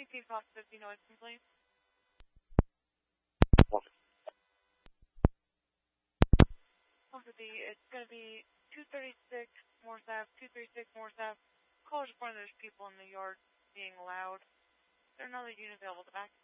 CP Fox 50 noise complaint. Fox 50, it's going to be 236 Morse Ave, 236 Morse Ave. Call just one of those people in the yard being loud. Is there another unit available to back?